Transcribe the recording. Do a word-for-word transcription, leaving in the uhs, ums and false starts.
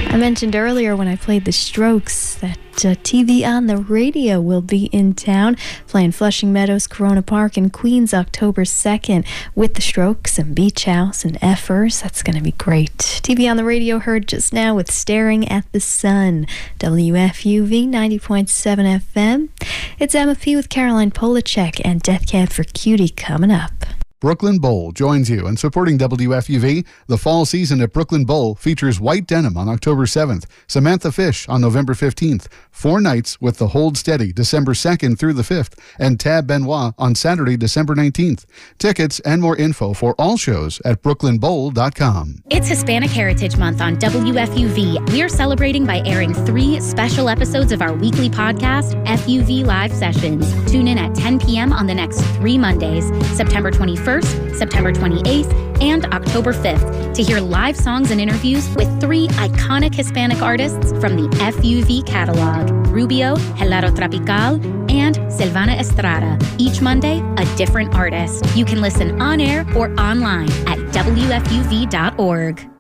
I mentioned earlier when I played The Strokes that uh, T V on the Radio will be in town, playing Flushing Meadows, Corona Park, and Queens October second with The Strokes and Beach House and Effers. That's going to be great. T V on the Radio heard just now with Staring at the Sun. W F U V ninety point seven F M. It's Emma P. with Caroline Polachek and Death Cab for Cutie coming up. Brooklyn Bowl joins you in supporting W F U V. The fall season at Brooklyn Bowl features White Denim on October seventh, Samantha Fish on November fifteenth, four nights with the Hold Steady December second through the fifth, and Tab Benoit on Saturday, December nineteenth. Tickets and more info for all shows at brooklyn bowl dot com. It's Hispanic Heritage Month on W F U V. We're celebrating by airing three special episodes of our weekly podcast, F U V Live Sessions. Tune in at ten p.m. on the next three Mondays, September twenty-first, September twenty-eighth, and October fifth, to hear live songs and interviews with three iconic Hispanic artists from the F U V catalog: Rubio, Helado Tropical, and Silvana Estrada. Each Monday, a different artist. You can listen on air or online at W F U V dot org.